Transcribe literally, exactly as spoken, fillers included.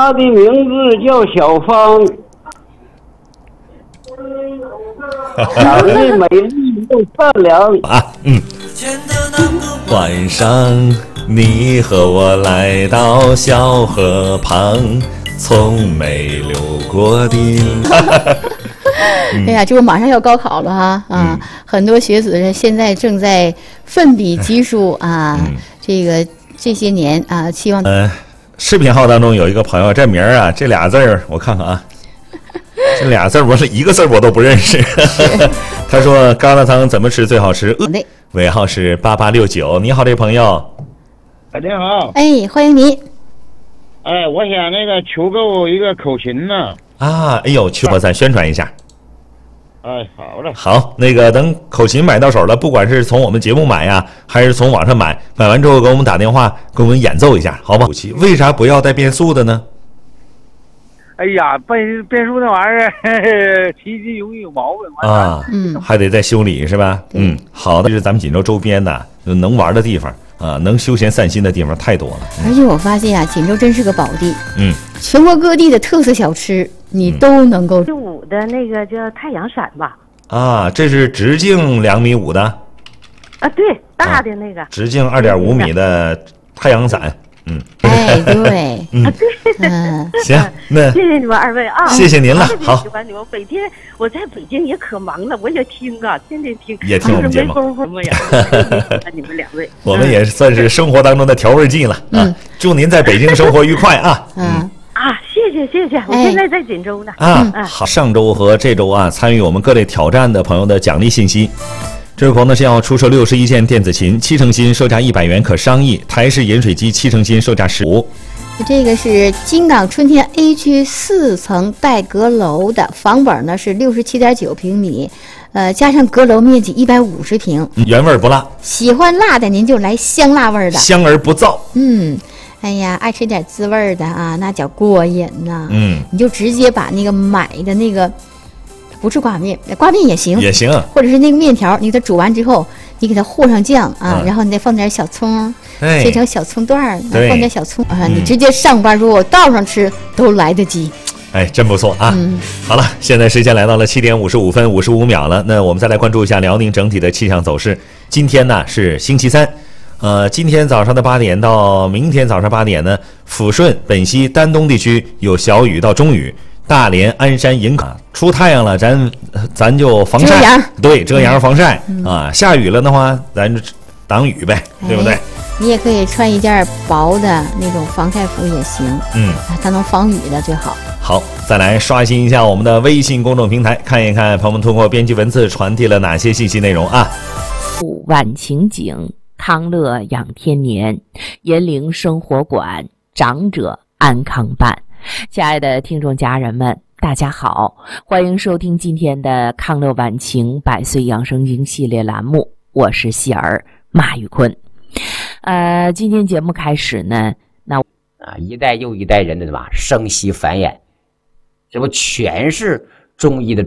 她的名字叫小芳，长得美丽又善良啊。嗯，晚上你和我来到小河旁，从没流过的哎呀，这不马上要高考了哈啊、嗯！很多学子现在正在奋笔疾书啊，嗯、这个这些年啊，希望呃，视频号当中有一个朋友，这名儿啊，这俩字儿我看看啊，这俩字儿我是一个字儿我都不认识。他说疙瘩汤怎么吃最好吃？呃、尾号是八八六九。你好，这朋友。 哎，你好。 哎，欢迎你。 哎，我想那个求购一个口琴呢。 啊，哎呦，去吧，咱宣传一下。 哎，好了， 好，那个等口琴买到手了，不管是从我们节目买呀，还是从网上买，买完之后给我们打电话，给我们演奏一下，好吧？为啥不要带变速的呢？ 哎呀，变变速那玩意儿，骑骑容易有毛病啊，嗯，还得再修理是吧？嗯，好的，就是咱们锦州周边呢，能玩的地方啊，能休闲散心的地方太多了。 而且我发现啊，锦州真是个宝地， 嗯， 全国各地的特色小吃你都能够。 十五的那个叫太阳伞吧？ 啊，这是直径两米五的。 啊，对，大的那个。啊、 直径二点五米的太阳伞。嗯， 哎，对， 嗯， 对， 嗯，行，那谢谢你们二位啊， 谢谢您了。好， 喜欢你们。每天我在北京也可忙了，我也听啊，天天听， 也听我们节目。 没功夫呀，喜欢你们两位。 我们也算是生活当中的调味剂了啊！祝您在北京生活愉快啊！ 嗯啊，谢谢谢谢，我现在在锦州呢。 啊，好，上周和这周啊，参与我们各类挑战的朋友的奖励信息。这位朋友呢是要出售六十一件电子琴，七成新售价一百元可商议；台式饮水机七成新售价十五。 这个是金港春天 A 区四层带阁楼的房本呢是六十七点九平米，呃，加上阁楼面积一百五十平， 原味不辣。 喜欢辣的您就来香辣味的， 香而不燥。 嗯。哎呀，爱吃点滋味的啊，那叫过瘾呐！ 嗯， 你就直接把那个买的那个，不是挂面，挂面也行， 也行， 或者是那个面条，你给它煮完之后，你给它和上酱啊，嗯、然后你再放点小葱， 哎、 切成小葱段儿，放点小葱啊， 嗯、 你直接上班如果倒上吃都来得及。 哎，真不错啊！ 嗯、 好了，现在时间来到了七点五十五分五十五秒了，那我们再来关注一下辽宁整体的气象走势。今天呢是星期三。呃，今天早上的八点到明天早上八点呢，抚顺、本溪、丹东地区有小雨到中雨，大连、鞍山、营口出太阳了，咱咱就防晒， 遮阳， 对，遮阳防晒、嗯、啊。下雨了的话，咱就挡雨呗， 哎、 对不对？ 你也可以穿一件薄的那种防晒服也行， 嗯， 它能防雨的最好。 好，再来刷新一下我们的微信公众平台，看一看朋友们通过编辑文字传递了哪些信息内容啊。 晚晴景。康乐养天年，延龄生活馆，长者安康办。亲爱的听众家人们，大家好，欢迎收听今天的康乐晚晴百岁养生经系列栏目，我是喜儿马玉坤。呃，今天节目开始呢，那啊，一代又一代人的吧，生息繁衍，这不全是中医的